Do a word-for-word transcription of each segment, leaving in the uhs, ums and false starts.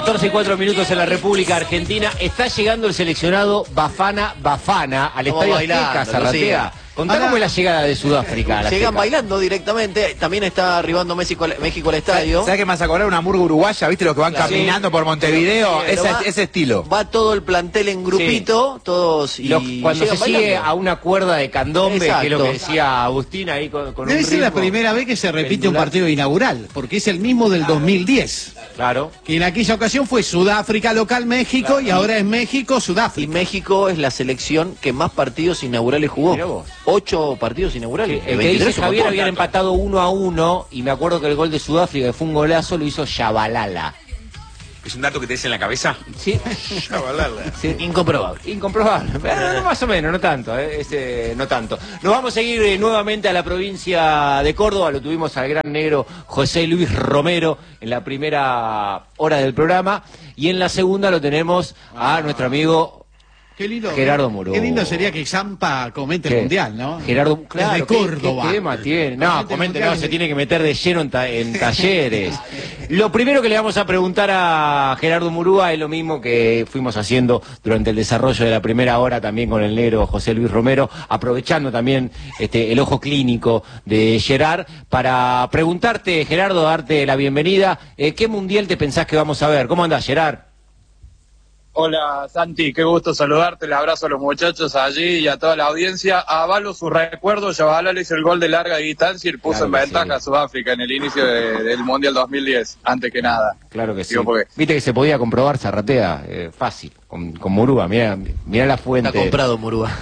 catorce y cuatro minutos en la República Argentina. Está llegando el seleccionado Bafana Bafana al Estadio Azteca, Zarratea. Contá cómo es la llegada de Sudáfrica a la Llegan Azteca. Bailando directamente. También está arribando México, México al estadio. ¿Sabes qué me vas a acordar? Una murga uruguaya, ¿viste? Los que van Claro, caminando sí. por Montevideo. Sí, ese, va, ese estilo. Va todo el plantel en grupito, sí. todos. Y Los, cuando se bailando. sigue a una cuerda de candombe, Exacto. que es lo que decía Agustín ahí con, con Debe un ser la ritmo primera vez que se repite pendular. un partido inaugural, porque es el mismo del dos mil diez. Claro. Que en aquella ocasión fue Sudáfrica local México, Claro. y ahora es México Y Sudáfrica. México es la selección que más partidos inaugurales jugó. Mirá vos. Ocho partidos inaugurales. El que dice Javier habían empatado uno a uno y me acuerdo que el gol de Sudáfrica, que fue un golazo, lo hizo Shabalala. ¿Es un dato que te des en la cabeza? Sí. Sí. Incomprobable. Incomprobable, pero no, más o menos, no tanto, eh, este, no tanto. Nos vamos a seguir eh, nuevamente a la provincia de Córdoba, lo tuvimos al gran negro José Luis Romero en la primera hora del programa y en la segunda lo tenemos a nuestro amigo Qué lindo, Gerardo Murúa. Qué lindo sería que Zampa comente ¿Qué? el mundial, ¿no? Gerardo, claro, Desde ¿qué- Córdoba. ¿qué tema tiene? No, Comente el comente, mundial. no, se tiene que meter de lleno en, ta- en talleres. Lo primero que le vamos a preguntar a Gerardo Murúa es lo mismo que fuimos haciendo durante el desarrollo de la primera hora también con el negro José Luis Romero, aprovechando también este, el ojo clínico de Gerard, para preguntarte, Gerardo, darte la bienvenida. Eh, ¿Qué mundial te pensás que vamos a ver? ¿Cómo andás, Gerard? Hola Santi, qué gusto saludarte, le abrazo a los muchachos allí y a toda la audiencia. Avalo su recuerdo, Shabalala le hizo el gol de larga distancia y puso Claro en que ventaja sí. a Sudáfrica en el inicio de- del Mundial dos mil diez, antes que nada. Claro que sí. Digo, porque- Viste que se podía comprobar Zarratea, eh, fácil, con, con Murúa, mira, mira la fuente. Está comprado Murúa.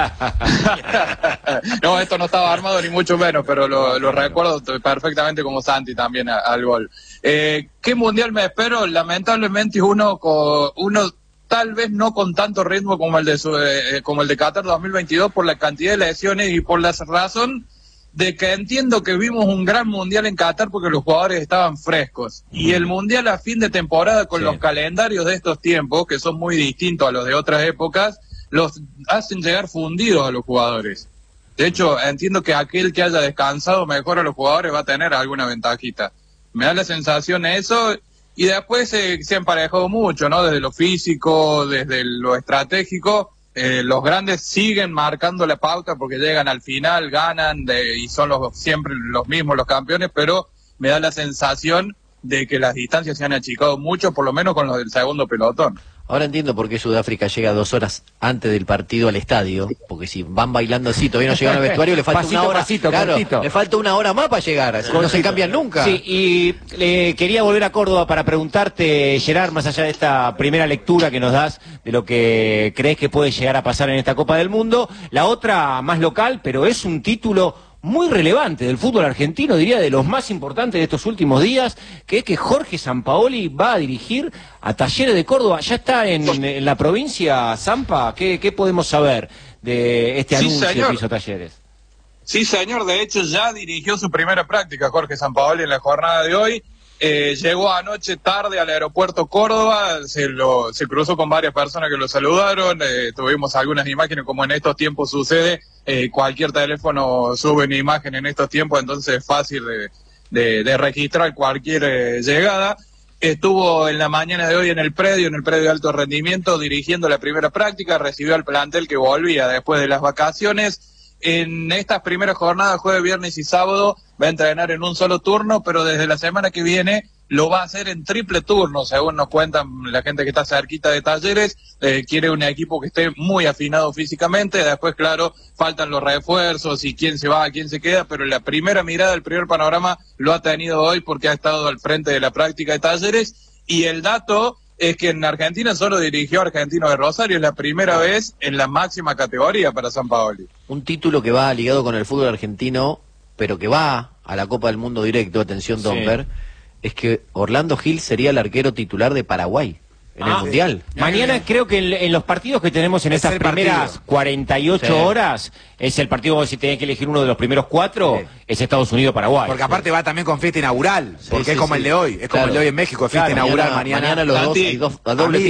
No, esto no estaba armado ni mucho menos, pero lo, lo recuerdo perfectamente como Santi también a- al gol. Eh, ¿Qué Mundial me espero? Lamentablemente uno, con, uno tal vez no con tanto ritmo como el de su, eh, como el de Qatar dos mil veintidós por la cantidad de lesiones y por la razón de que entiendo que vimos un gran mundial en Qatar porque los jugadores estaban frescos. Y el mundial a fin de temporada con Sí. los calendarios de estos tiempos, que son muy distintos a los de otras épocas, los hacen llegar fundidos a los jugadores. De hecho, entiendo que aquel que haya descansado mejor a los jugadores va a tener alguna ventajita. Me da la sensación de eso. Y después eh, se ha emparejado mucho, ¿no? Desde lo físico, desde lo estratégico. Eh, los grandes siguen marcando la pauta porque llegan al final, ganan de, y son los siempre los mismos los campeones, pero me da la sensación de que las distancias se han achicado mucho, por lo menos con los del segundo pelotón. Ahora entiendo por qué Sudáfrica llega dos horas antes del partido al estadio, porque si van bailando así, todavía no llegan al vestuario, le falta Pasito, una hora. pasito, claro, cortito. le falta una hora más para llegar, no se cambian nunca. Sí, y eh, quería volver a Córdoba para preguntarte, Gerard, más allá de esta primera lectura que nos das de lo que crees que puede llegar a pasar en esta Copa del Mundo, la otra más local, pero es un título muy relevante del fútbol argentino, diría de los más importantes de estos últimos días, que es que Jorge Sampaoli va a dirigir a Talleres de Córdoba. ¿Ya está en, en la provincia, Zampa? ¿Qué, qué podemos saber de este Sí, anuncio señor. que hizo Talleres? Sí, señor, de hecho ya dirigió su primera práctica Jorge Sampaoli en la jornada de hoy. Eh, llegó anoche tarde al aeropuerto Córdoba, se lo se cruzó con varias personas que lo saludaron, eh, tuvimos algunas imágenes, como en estos tiempos sucede, eh, cualquier teléfono sube una imagen en estos tiempos, entonces es fácil de, de, de registrar cualquier eh, llegada. Estuvo en la mañana de hoy en el predio, en el predio de alto rendimiento, dirigiendo la primera práctica, recibió al plantel que volvía después de las vacaciones. En estas primeras jornadas, jueves, viernes y sábado, va a entrenar en un solo turno, pero desde la semana que viene lo va a hacer en triple turno, según nos cuentan la gente que está cerquita de Talleres. Eh, quiere un equipo que esté muy afinado físicamente, después, claro, faltan los refuerzos y quién se va, quién se queda, pero la primera mirada, el primer panorama lo ha tenido hoy porque ha estado al frente de la práctica de Talleres. Y el dato es que en Argentina solo dirigió a Argentino de Rosario, es la primera vez en la máxima categoría para Sampaoli. Un título que va ligado con el fútbol argentino, pero que va a la Copa del Mundo directo, atención Domper, es que Orlando Gil sería el arquero titular de Paraguay en Ah, el Mundial. Mañana creo que en, en los partidos que tenemos en Es estas el primeras partido. cuarenta y ocho Sí. horas, es el partido, si tenés que elegir uno de los primeros cuatro, Sí. es Estados Unidos-Paraguay. Porque aparte va también con fiesta inaugural. Sí, porque sí, es como sí. el de hoy. Es como Claro. el de hoy en México, fiesta Claro, inaugural mañana. Mañana los dos, Santi, hay dos, a doble a mí, fiesta.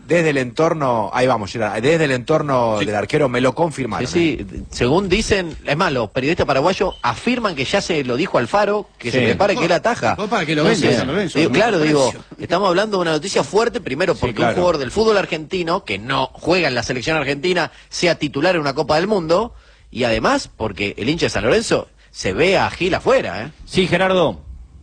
desde el entorno, ahí vamos, Gerard, desde el entorno Sí. del arquero me lo confirmaron. Sí, sí, según dicen, es más, los periodistas paraguayos afirman que ya se lo dijo Alfaro, que Sí. se prepare que él ataja. Fue para que lo Entonces, venda San Lorenzo, digo, ¿no? claro, digo, Precio. estamos hablando de una noticia fuerte, primero porque claro. un jugador del fútbol argentino, que no juega en la selección argentina, sea titular en una Copa del Mundo, y además porque el hincha de San Lorenzo se ve a Gil afuera, ¿eh? Sí, Gerardo.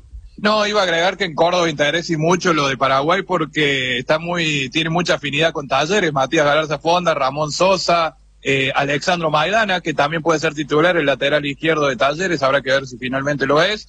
No, iba a agregar que en Córdoba interesa y mucho lo de Paraguay porque está muy, tiene mucha afinidad con Talleres, Matías Galarza Fonda, Ramón Sosa, eh, Alexandro Maidana, que también puede ser titular, el lateral izquierdo de Talleres, habrá que ver si finalmente lo es,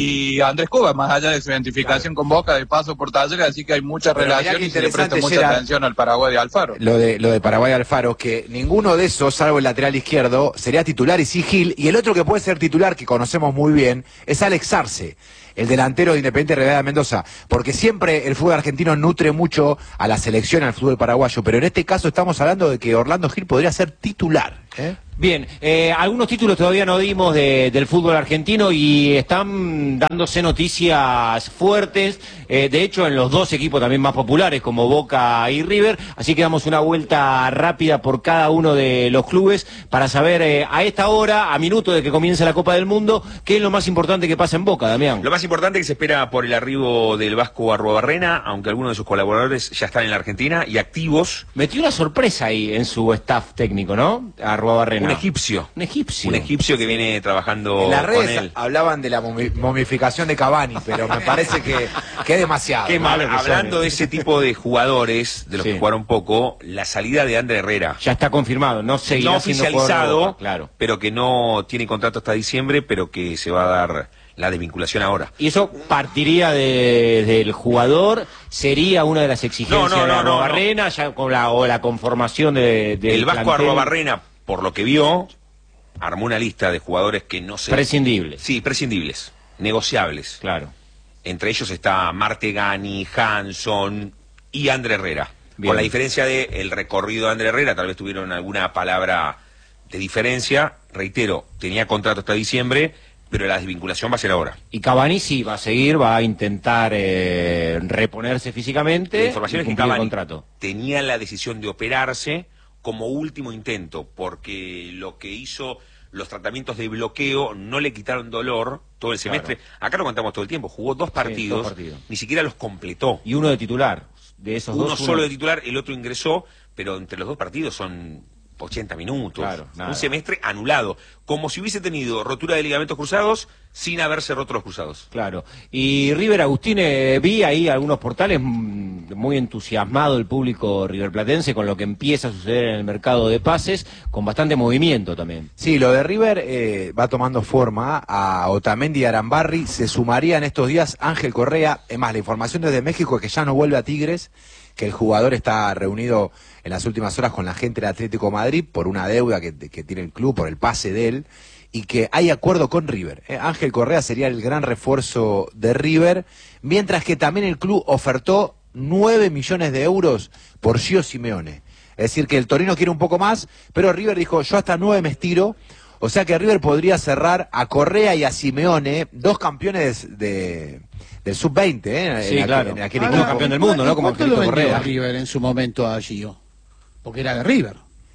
y Andrés Cova, más allá de su identificación con Boca, de paso por Talleres, así que hay mucha Pero mirá relación qué y se le presta interesante, mucha Gerard. atención al Paraguay de Alfaro. Lo de, lo de Paraguay Alfaro, que ninguno de esos, salvo el lateral izquierdo, sería titular y sí Gil, y el otro que puede ser titular, que conocemos muy bien, es Alex Arce, el delantero de Independiente Rivadavia de Mendoza, porque siempre el fútbol argentino nutre mucho a la selección, al fútbol paraguayo, pero en este caso estamos hablando de que Orlando Gil podría ser titular. ¿eh? Bien, eh, algunos títulos todavía no dimos de- del fútbol argentino y están dándose noticias fuertes, eh, de hecho en los dos equipos también más populares como Boca y River, así que damos una vuelta rápida por cada uno de los clubes para saber eh, a esta hora, a minuto de que comience la Copa del Mundo, qué es lo más importante que pasa en Boca, Damián. Lo más importante es que se espera por el arribo del Vasco Arruabarrena, aunque algunos de sus colaboradores ya están en la Argentina y activos. Metió una sorpresa ahí en su staff técnico, ¿no? Arruabarrena. Un egipcio. Un egipcio. Un egipcio que viene trabajando En las con redes él. hablaban de la momi- momificación de Cavani, pero me parece que, que es demasiado. Qué malo que son, Hablando eh. de ese tipo de jugadores, de los Sí. que jugaron poco, la salida de André Herrera. Ya está confirmado, no seguirá No siendo jugador de oficializado, Boca, claro. pero que no tiene contrato hasta diciembre, pero que se va a dar la desvinculación ahora. Y eso partiría de- del jugador, sería una de las exigencias No, no, no, de no, Arruabarrena, ya con la, o la conformación de, del el Vasco plantel. Arruabarrena, por lo que vio, armó una lista de jugadores que no se... Prescindibles. Sí, prescindibles, negociables. Claro. Entre ellos está Martegani, Hanson y André Herrera. Bien. Con la diferencia de el recorrido de André Herrera, tal vez tuvieron alguna palabra de diferencia. Reitero, tenía contrato hasta diciembre, pero la desvinculación va a ser ahora. Y Cavani sí va a seguir, va a intentar eh, reponerse físicamente La y información es que cumplir el Cavani contrato. tenía la decisión de operarse como último intento, porque lo que hizo los tratamientos de bloqueo no le quitaron dolor todo el semestre. Acá lo contamos todo el tiempo, jugó dos partidos, dos partidos. ni siquiera los completó. Y uno de titular. De esos Uno dos, solo de titular, el otro ingresó, pero entre los dos partidos son ochenta minutos. Claro, nada. Un semestre anulado, como si hubiese tenido rotura de ligamentos cruzados sin haberse roto los cruzados. Claro. Y River Agustín, eh, vi ahí algunos portales mm, muy entusiasmado el público riverplatense con lo que empieza a suceder en el mercado de pases, con bastante movimiento también. Sí, lo de River eh, va tomando forma. A Otamendi y Arambarri se sumaría en estos días Ángel Correa. Es más, la información desde México es que ya no vuelve a Tigres, que el jugador está reunido en las últimas horas con la gente del Atlético de Madrid por una deuda que, que tiene el club, por el pase de él, y que hay acuerdo con River. ¿eh? Ángel Correa sería el gran refuerzo de River, mientras que también el club ofertó nueve millones de euros por Gio Simeone. Es decir, que el Torino quiere un poco más, pero River dijo, yo hasta nueve me estiro. O sea que River podría cerrar a Correa y a Simeone, dos campeones de, del sub veinte, ¿eh? Sí, en claro. aquel, en aquel Ah, equipo. campeón del mundo, ¿no? Como ¿Cuánto lo Angelito vendió Correa. a River en su momento a Gio? Porque era de River.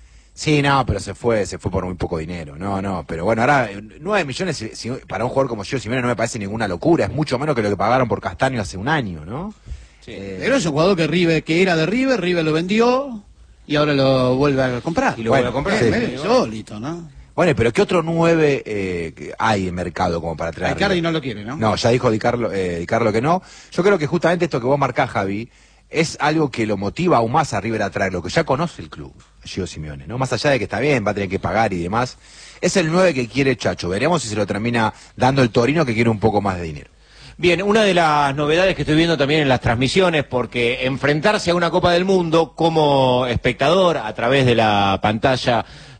Sí, no, pero se fue, se fue por muy poco dinero. No, no, pero bueno, ahora eh, nueve millones si- si- para un jugador como Gio Simeone no me parece ninguna locura. Es mucho menos que lo que pagaron por Castaño hace un año, ¿no? Sí. Eh, Pero es un jugador que River, que era de River, River lo vendió y ahora lo vuelve a comprar. Y lo Bueno, vuelve a comprar. sí. Es medio insólito, ¿no? Bueno, pero ¿qué otro nueve eh, que hay en mercado como para traer? Icardi no lo quiere, ¿no? No, ya dijo Di Carlo, eh, Di Carlo que no. Yo creo que justamente esto que vos marcás, Javi, es algo que lo motiva aún más a River a traerlo, que ya conoce el club, Gio Simeone, ¿no? Más allá de que está bien, va a tener que pagar y demás. Es el nueve que quiere Chacho. Veremos si se lo termina dando el Torino, que quiere un poco más de dinero. Bien, una de las novedades que estoy viendo también en las transmisiones, porque enfrentarse a una Copa del Mundo como espectador a través de la pantalla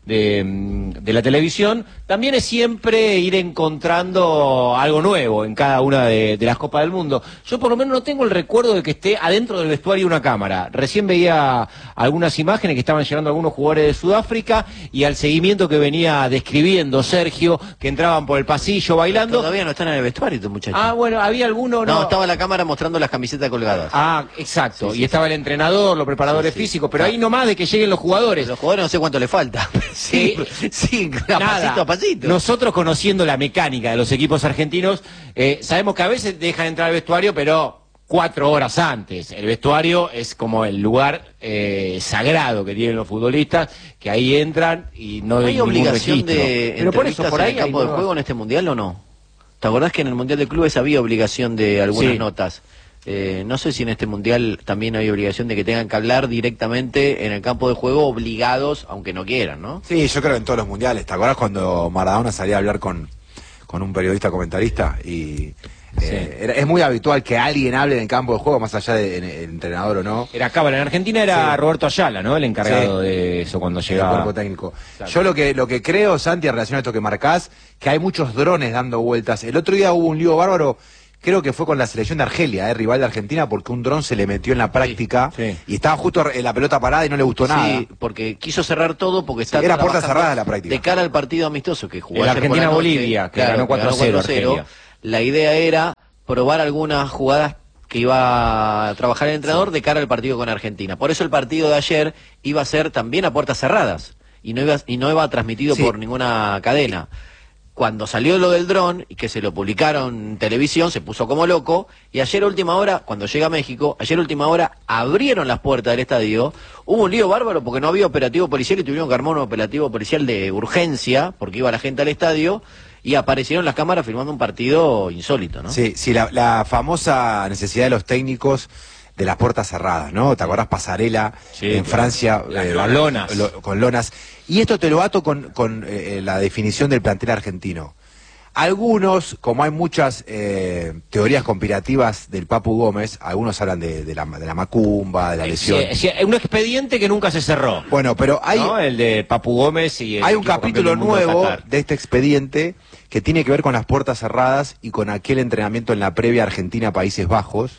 de, de la televisión, también es siempre ir encontrando algo nuevo en cada una de, de las Copas del Mundo. Yo por lo menos no tengo el recuerdo de que esté adentro del vestuario una cámara. Recién veía algunas imágenes que estaban llegando algunos jugadores de Sudáfrica y al seguimiento que venía describiendo Sergio, que entraban por el pasillo bailando. Todavía no están en el vestuario estos muchachos. Ah, bueno, había alguno... No, no, estaba la cámara mostrando las camisetas colgadas. Ah, exacto. Sí, y sí, estaba el entrenador, los preparadores sí, sí. físicos, pero Ah. ahí nomás de que lleguen los jugadores. Los jugadores no sé cuánto le falta. Sí, sí, a Nada. pasito a pasito. Nosotros, conociendo la mecánica de los equipos argentinos, eh, sabemos que a veces dejan entrar al vestuario, pero cuatro horas antes. El vestuario es como el lugar eh, sagrado que tienen los futbolistas, que ahí entran y no ¿No hay hay ningún obligación registro. de Pero por eso, entrevistas por en ahí el campo hay de no- juego en este mundial o no? ¿Te acordás que en el Mundial de Clubes había obligación de algunas Sí. notas? Eh, no sé si en este mundial también hay obligación de que tengan que hablar directamente en el campo de juego, obligados, aunque no quieran, ¿no? Sí, yo creo que en todos los mundiales. ¿Te acordás cuando Maradona salía a hablar con, con un periodista comentarista? Y eh, era- es muy habitual que alguien hable en el campo de juego, más allá del de, entrenador o no. Era cábala. En Argentina era Sí. Roberto Ayala, ¿no? El encargado Sí. de eso cuando El llegaba. cuerpo técnico. Exacto. Yo lo que lo que creo, Santi, en relación a esto que marcás, que hay muchos drones dando vueltas. El otro día hubo un lío bárbaro, creo que fue con la selección de Argelia, eh, rival de Argentina, porque un dron se le metió en la práctica sí. y estaba justo en la pelota parada y no le gustó nada. Sí, porque quiso cerrar todo porque está Sí, era puerta trabajando cerrada la práctica. de cara al partido amistoso que jugó El ayer por la Argentina-Bolivia, noche. que ganó cuatro a cero Argelia. La idea era probar algunas jugadas que iba a trabajar el entrenador de cara al partido con Argentina. Por eso el partido de ayer iba a ser también a puertas cerradas y no iba, y no iba transmitido Sí. por ninguna cadena. Cuando salió lo del dron y que se lo publicaron en televisión, se puso como loco. Y ayer a última hora, cuando llega a México, ayer a última hora abrieron las puertas del estadio. Hubo un lío bárbaro porque no había operativo policial y tuvieron que armar un operativo policial de urgencia porque iba la gente al estadio. Y aparecieron las cámaras filmando un partido insólito, ¿no? Sí, sí, la, la famosa necesidad de los técnicos de las puertas cerradas, ¿no? ¿Te acordás Pasarela Sí, en claro. Francia? Las- eh, las lonas. lo- con lonas. Y esto te lo ato con, con eh, la definición del plantel argentino. Algunos, como hay muchas eh, teorías conspirativas del Papu Gómez, algunos hablan de, de la, de la macumba, de la lesión. Sí, sí, un expediente que nunca se cerró. Bueno, pero hay, ¿No? El de Papu Gómez y el hay un equipo capítulo campeón del mundo de nuevo Qatar. de este expediente que tiene que ver con las puertas cerradas y con aquel entrenamiento en la previa Argentina-Países Bajos,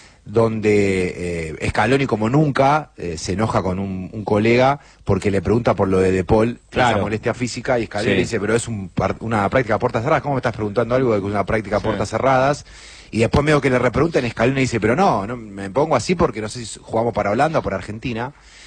donde eh, Scaloni como nunca eh, se enoja con un, un colega porque le pregunta por lo de De Paul, Claro. esa molestia física, y Scaloni Sí. le dice, pero es un par- una práctica a puertas cerradas, ¿cómo me estás preguntando algo de que es una práctica a Sí. puertas cerradas? Y después medio que le repreguntan, Scaloni dice, pero no, no me pongo así porque no sé si jugamos para Holanda o para Argentina.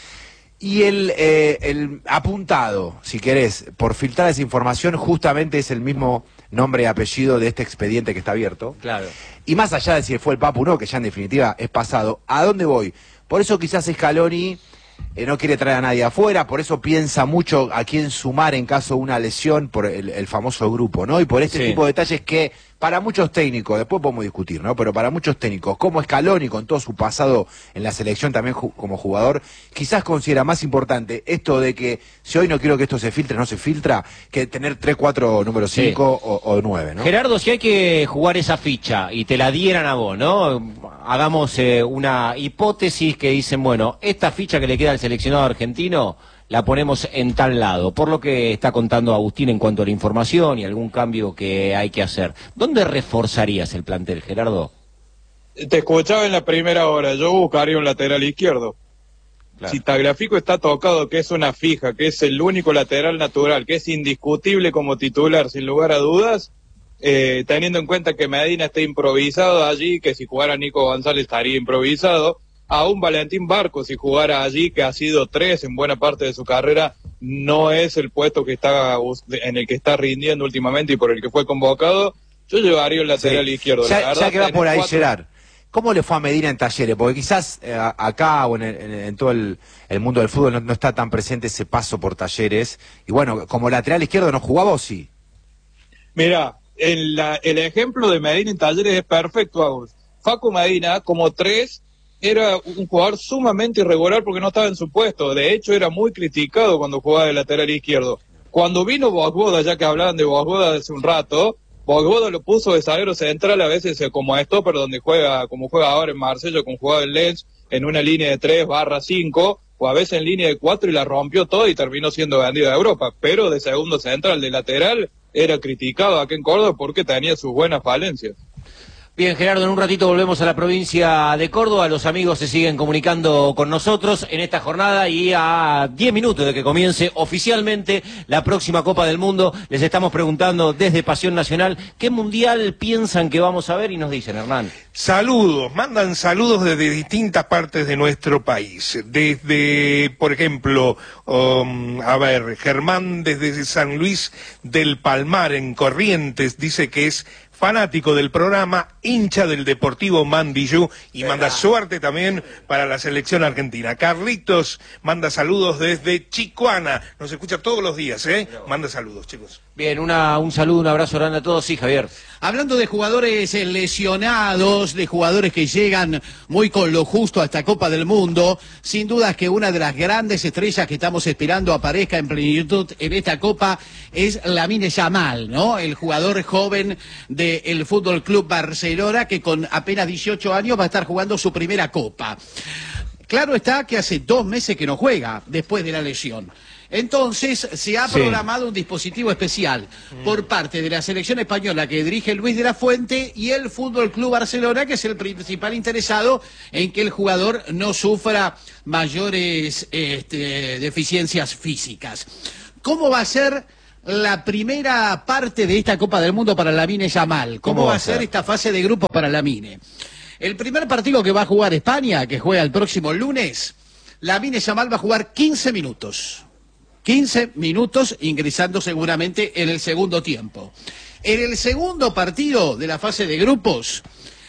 Y el, eh, el apuntado, si querés, por filtrar esa información, justamente es el mismo nombre y apellido de este expediente que está abierto. Claro. Y más allá de si fue el Papu o no, que ya en definitiva es pasado, ¿a dónde voy? Por eso quizás Scaloni eh, no quiere traer a nadie afuera, por eso piensa mucho a quién sumar en caso de una lesión, por el, el famoso grupo, ¿no? Y por este Sí. tipo de detalles que para muchos técnicos, después podemos discutir, ¿no? Pero para muchos técnicos, como Scaloni, con todo su pasado en la selección también ju- como jugador, quizás considera más importante esto de que si hoy no quiero que esto se filtre, no se filtra, que tener tres, cuatro, número Sí. cinco o, o nueve, ¿no? Gerardo, si hay que jugar esa ficha y te la dieran a vos, ¿no? Hagamos eh, una hipótesis que dicen, bueno, esta ficha que le queda al seleccionado argentino la ponemos en tal lado, por lo que está contando Agustín en cuanto a la información y algún cambio que hay que hacer. ¿Dónde reforzarías el plantel, Gerardo? Te escuchaba en la primera hora, yo buscaría un lateral izquierdo. Claro. Si Tagliafico está tocado, que es una fija, que es el único lateral natural, que es indiscutible como titular, sin lugar a dudas, eh, teniendo en cuenta que Medina está improvisado allí, que si jugara Nico González estaría improvisado, aún Valentín Barco, si jugara allí, que ha sido tres en buena parte de su carrera, no es el puesto que está en el que está rindiendo últimamente y por el que fue convocado, yo llevaría el lateral Sí. izquierdo. Ya, La verdad, ya que va tenés por ahí, cuatro- Gerard, ¿cómo le fue a Medina en Talleres? Porque quizás eh, a- acá o en, el- en, en todo el, el mundo del fútbol no, no está tan presente ese paso por Talleres. Y bueno, como lateral izquierdo no jugaba o sí. Mira, el, la- el ejemplo de Medina en Talleres es perfecto, Agus. Facu Medina, como tres, era un jugador sumamente irregular porque no estaba en su puesto. De hecho, era muy criticado cuando jugaba de lateral izquierdo. Cuando vino Bogboda, ya que hablaban de Bogboda hace un rato, Bogboda lo puso de zaguero central, a veces eh, como stopper, donde juega, como juega ahora en Marsella, con jugado en Lens, en una línea de tres barra cinco, o a veces en línea de cuatro y la rompió todo y terminó siendo vendido a Europa, pero de segundo central, de lateral, era criticado aquí en Córdoba porque tenía sus buenas falencias. Bien, Gerardo, en un ratito volvemos a la provincia de Córdoba. Los amigos se siguen comunicando con nosotros en esta jornada y a diez minutos de que comience oficialmente la próxima Copa del Mundo. Les estamos preguntando desde Pasión Nacional qué mundial piensan que vamos a ver y nos dicen, Hernán. Saludos, mandan saludos desde distintas partes de nuestro país. Desde, por ejemplo, um, a ver, Germán desde San Luis del Palmar, en Corrientes, dice que es fanático del programa, hincha del Deportivo Mandillú y Verdad. Manda suerte también para la selección argentina. Carlitos manda saludos desde Chicoana, nos escucha todos los días, ¿eh? Manda saludos, chicos. Bien, una, un saludo, un abrazo grande a todos. Sí, Javier. Hablando de jugadores lesionados, de jugadores que llegan muy con lo justo a esta Copa del Mundo, sin duda que una de las grandes estrellas que estamos esperando aparezca en plenitud en esta Copa es Lamine Yamal, ¿no? El jugador joven del Fútbol Club Barcelona que con apenas dieciocho años va a estar jugando su primera Copa. Claro está que hace dos meses que no juega después de la lesión. Entonces se ha programado sí. un dispositivo especial por parte de la selección española que dirige Luis de la Fuente y el Fútbol Club Barcelona, que es el principal interesado en que el jugador no sufra mayores este, deficiencias físicas. ¿Cómo va a ser la primera parte de esta Copa del Mundo para Lamine Yamal? ¿Cómo, ¿Cómo va a ser esta fase de grupos para Lamine? El primer partido que va a jugar España, que juega el próximo lunes, Lamine Yamal va a jugar quince minutos. quince minutos ingresando seguramente en el segundo tiempo. En el segundo partido de la fase de grupos,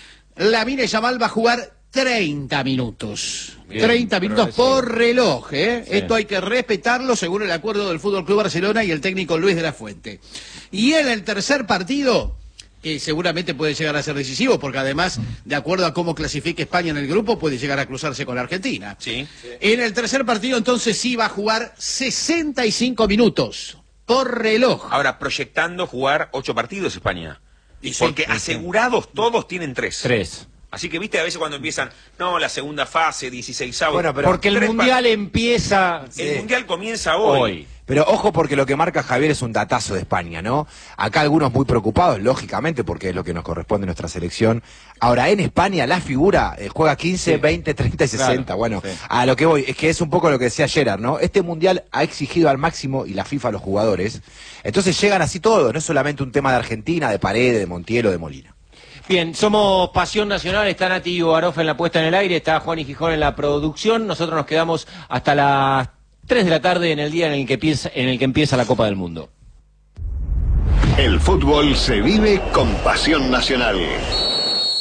Lamine Yamal va a jugar treinta minutos. Bien, treinta minutos por reloj, ¿eh? Sí. Esto hay que respetarlo según el acuerdo del Fútbol Club Barcelona y el técnico Luis de la Fuente. Y en el tercer partido, que seguramente puede llegar a ser decisivo, porque además, de acuerdo a cómo clasifique España en el grupo, puede llegar a cruzarse con la Argentina. Sí. En el tercer partido, entonces, sí va a jugar sesenta y cinco minutos por reloj. Ahora, proyectando jugar ocho partidos España. Y porque sí, asegurados sí. todos tienen tres. Tres. Así que, viste, a veces cuando empiezan, no, la segunda fase, dieciseisavos. Bueno, pero porque el Mundial empieza... El sí. Mundial comienza hoy. hoy. Pero ojo porque lo que marca Javier es un datazo de España, ¿no? Acá algunos muy preocupados, lógicamente, porque es lo que nos corresponde a nuestra selección. Ahora, en España la figura eh, juega quince, sí. veinte, treinta y sesenta. Claro, bueno, sí. a lo que voy, es que es un poco lo que decía Gerard, ¿no? Este Mundial ha exigido al máximo, y la FIFA a los jugadores, entonces llegan así todos, no es solamente un tema de Argentina, de Paredes, de Montiel o de Molina. Bien, somos Pasión Nacional, está Nati Barofa en la puesta en el aire, está Juan y Gijón en la producción, nosotros nos quedamos hasta las tres de la tarde en el día en el que empieza, en el que empieza la Copa del Mundo. El fútbol se vive con Pasión Nacional.